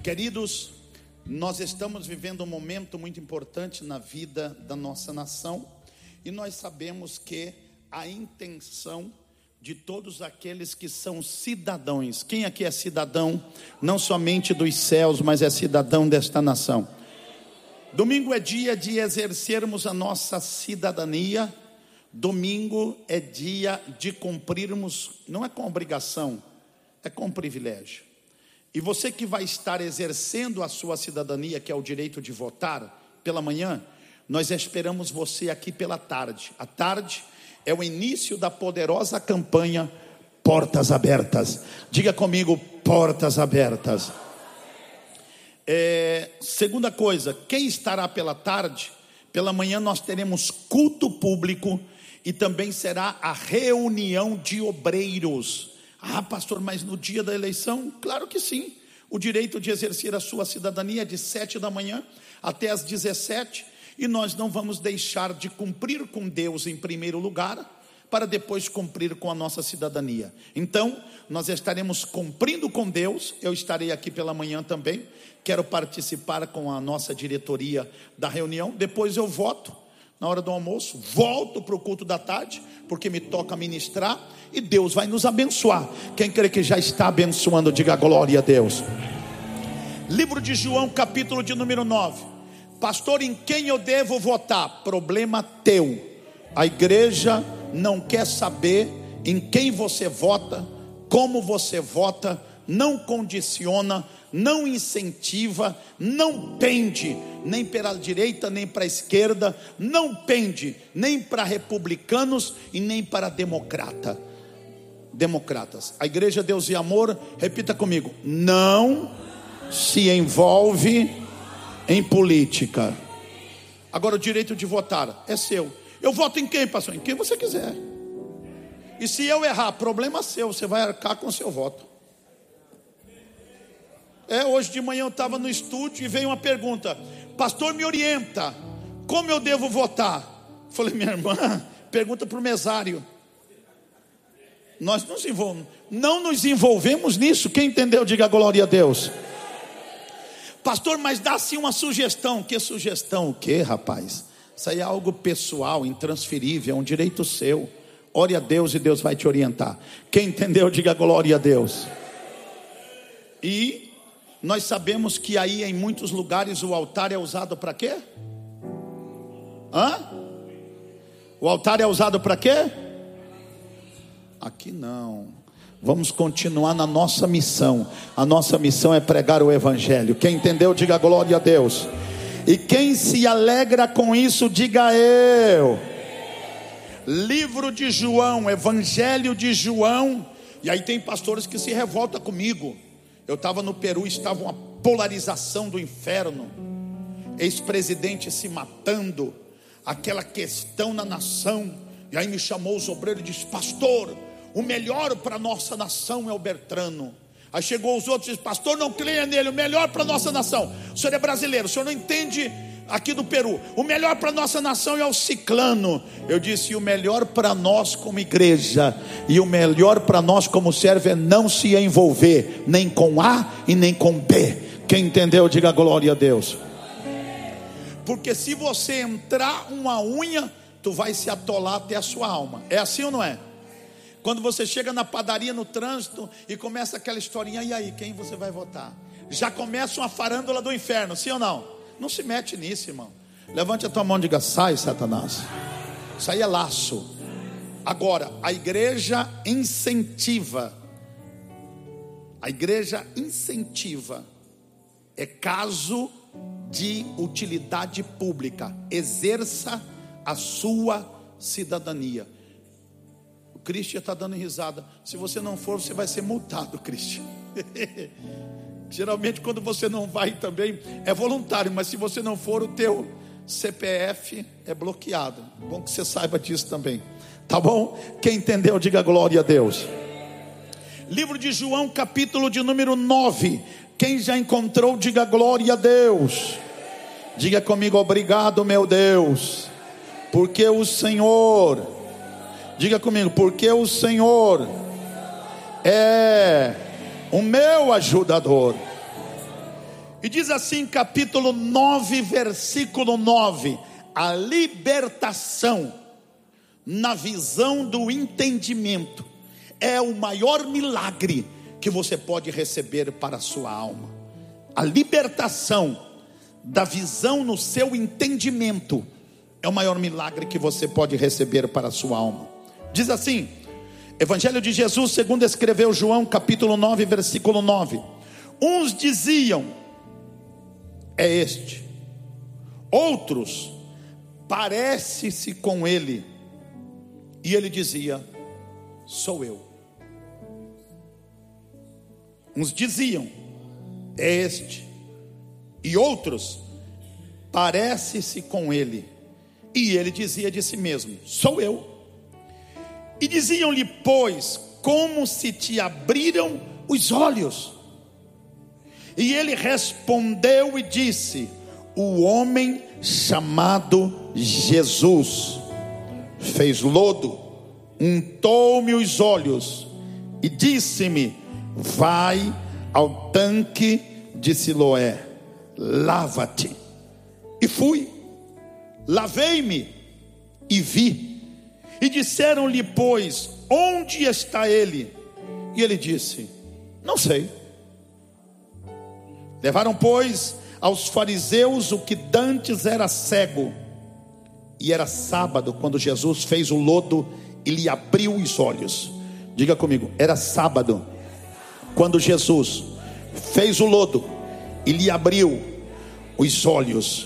Queridos, nós estamos vivendo um momento muito importante na vida da nossa nação, e nós sabemos que a intenção de todos aqueles que são cidadãos, quem aqui é cidadão, não somente dos céus, mas é cidadão desta nação? Domingo é dia de exercermos a nossa cidadania. Domingo é dia de cumprirmos, não é com obrigação, é com privilégio. E você que vai estar exercendo a sua cidadania, que é o direito de votar, pela manhã, nós esperamos você aqui pela tarde. A tarde é o início da poderosa campanha Portas Abertas. Diga comigo, portas abertas. Segunda coisa, quem estará pela tarde? Pela manhã nós teremos culto público e também será a reunião de obreiros. Ah, pastor, mas no dia da eleição? Claro que sim. O direito de exercer a sua cidadania é de 7 da manhã até as 17, e nós não vamos deixar de cumprir com Deus em primeiro lugar, para depois cumprir com a nossa cidadania. Então, nós estaremos cumprindo com Deus. Eu estarei aqui pela manhã também. Quero participar com a nossa diretoria da reunião. Depois eu voto na hora do almoço, volto para o culto da tarde, porque me toca ministrar, e Deus vai nos abençoar. Quem crê que já está abençoando, diga glória a Deus. Livro de João, capítulo de número 9. Pastor, em quem eu devo votar? Problema teu. A igreja não quer saber em quem você vota, como você vota, não condiciona, não incentiva, não pende nem para a direita nem para a esquerda, não pende nem para republicanos e nem para democratas. A igreja Deus e Amor, repita comigo, não se envolve em política. Agora o direito de votar é seu. Eu voto em quem, pastor? Em quem você quiser. E se eu errar, problema seu, você vai arcar com o seu voto. Hoje de manhã eu estava no estúdio e veio uma pergunta: pastor, me orienta, como eu devo votar? Falei, minha irmã, pergunta para o mesário. Nós não nos envolvemos nisso. Quem entendeu, diga glória a Deus. Pastor, mas dá sim uma sugestão. Que sugestão? O que, rapaz? Isso aí é algo pessoal, intransferível, é um direito seu. Ore a Deus e Deus vai te orientar. Quem entendeu, diga glória a Deus. E nós sabemos que aí em muitos lugares o altar é usado para quê? O altar é usado para quê? Aqui não. Vamos continuar na nossa missão. A nossa missão é pregar o evangelho. Quem entendeu, diga glória a Deus. E quem se alegra com isso, diga eu. Livro de João, Evangelho de João. E aí tem pastores que se revoltam comigo. Eu estava no Peru, estava uma polarização do inferno, ex-presidente se matando, aquela questão na nação. E aí me chamou os obreiros e disse: pastor, o melhor para a nossa nação é o Bertrano. Aí chegou os outros e disse: pastor, não creia nele, o melhor para a nossa nação. O senhor é brasileiro, o senhor não entende aqui do Peru. O melhor para a nossa nação é o ciclano. Eu disse: e o melhor para nós como igreja, e o melhor para nós como servo é não se envolver nem com A e nem com B. Quem entendeu, diga glória a Deus. Porque se você entrar uma unha, tu vai se atolar até a sua alma. É assim ou não é? Quando você chega na padaria, no trânsito, e começa aquela historinha: e aí, quem você vai votar? Já começa uma farândola do inferno, sim ou não? Não se mete nisso, irmão. Levante a tua mão e diga: sai, Satanás. Isso aí é laço. Agora, a igreja incentiva. A igreja incentiva. É caso de utilidade pública. Exerça a sua cidadania. O Cristian está dando risada. Se você não for, você vai ser multado, Cristian. Geralmente quando você não vai também é voluntário, mas se você não for, o teu CPF é bloqueado. Bom que você saiba disso também, tá bom? Quem entendeu, diga glória a Deus. Livro de João, capítulo de número 9. Quem já encontrou, diga glória a Deus. Diga comigo: obrigado, meu Deus, porque o Senhor, diga comigo, porque o Senhor é o meu ajudador. E diz assim, capítulo 9, versículo 9: a libertação na visão do entendimento é o maior milagre que você pode receber para a sua alma. A libertação da visão no seu entendimento é o maior milagre que você pode receber para a sua alma. Diz assim, Evangelho de Jesus segundo escreveu João, capítulo 9, versículo 9: uns diziam, é este. Outros, parece-se com ele. E ele dizia, sou eu. Uns diziam, é este. E outros, parece-se com ele. E ele dizia de si mesmo, sou eu. E diziam-lhe, pois, como se te abriram os olhos? E ele respondeu e disse, o homem chamado Jesus fez lodo, untou-me os olhos e disse-me, vai ao tanque de Siloé, lava-te. E fui, lavei-me e vi. E disseram-lhe, pois, onde está ele? E ele disse, não sei. Levaram, pois, aos fariseus o que dantes era cego. E era sábado quando Jesus fez o lodo e lhe abriu os olhos. Diga comigo, era sábado quando Jesus fez o lodo e lhe abriu os olhos.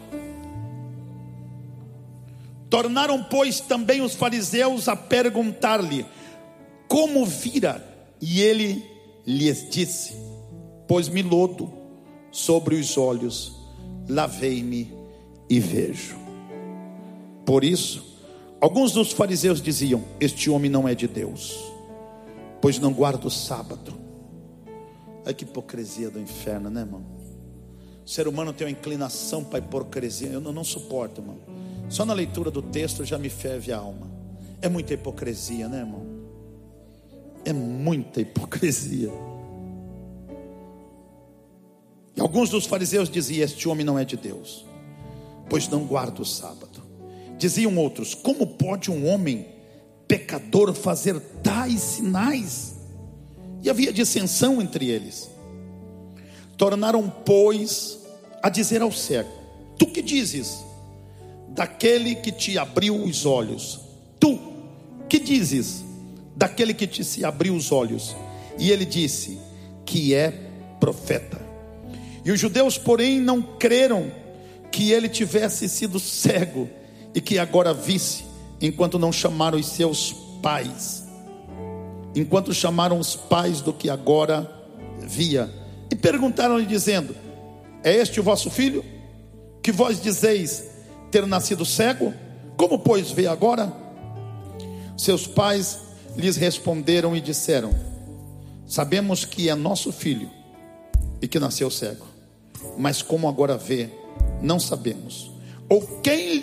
Tornaram, pois, também os fariseus a perguntar-lhe como vira. E ele lhes disse, pôs-me lodo sobre os olhos, lavei-me e vejo. Por isso, alguns dos fariseus diziam, este homem não é de Deus, pois não guarda o sábado. Ai, que hipocrisia do inferno, né, irmão? O ser humano tem uma inclinação para a hipocrisia. Eu não suporto, irmão. Só na leitura do texto já me ferve a alma. É muita hipocrisia, né, irmão? É muita hipocrisia. E alguns dos fariseus diziam, este homem não é de Deus, pois não guarda o sábado. Diziam outros, como pode um homem pecador fazer tais sinais? E havia dissensão entre eles. Tornaram, pois, a dizer ao cego, tu que dizes daquele que te abriu os olhos? Tu que dizes daquele que te se abriu os olhos? E ele disse que é profeta. E os judeus, porém, não creram que ele tivesse sido cego e que agora visse, enquanto não chamaram os seus pais, enquanto chamaram os pais do que agora via, e perguntaram-lhe dizendo, é este o vosso filho, que vós dizeis ter nascido cego? Como pois vê agora? Seus pais lhes responderam e disseram, sabemos que é nosso filho e que nasceu cego, mas como agora vê, não sabemos. Ou quem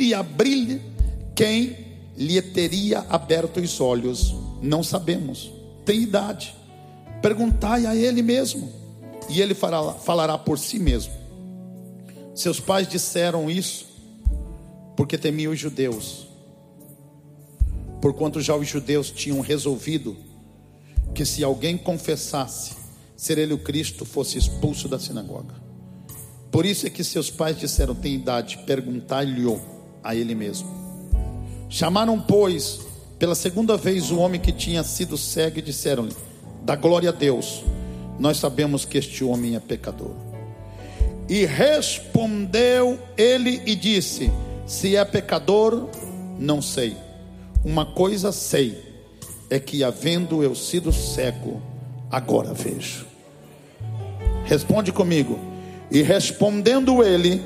lhe teria aberto os olhos, não sabemos. Tem idade, perguntai a ele mesmo, e ele falará por si mesmo. Seus pais disseram isso porque temiam os judeus, porquanto já os judeus tinham resolvido que se alguém confessasse ser ele o Cristo, fosse expulso da sinagoga. Por isso é que seus pais disseram, tem idade, perguntai-lhe a ele mesmo. Chamaram, pois, pela segunda vez o homem que tinha sido cego e disseram-lhe, dá glória a Deus, nós sabemos que este homem é pecador. E respondeu ele e disse, se é pecador, não sei. Uma coisa sei, é que havendo eu sido cego, agora vejo. Responde comigo. E respondendo ele,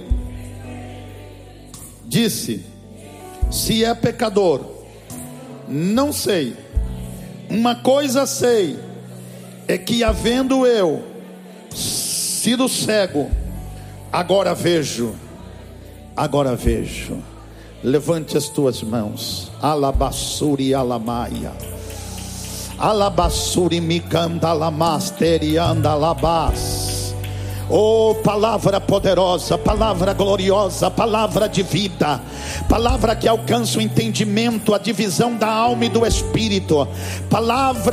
disse, se é pecador, não sei. Uma coisa sei, é que havendo eu sido cego, agora vejo. Agora vejo. Levante as tuas mãos. Alabassuri alamaia. Alabassuri mikanda lamasteri andalabas. Oh, palavra poderosa, palavra gloriosa, palavra de vida, palavra que alcança o entendimento, a divisão da alma e do espírito, palavra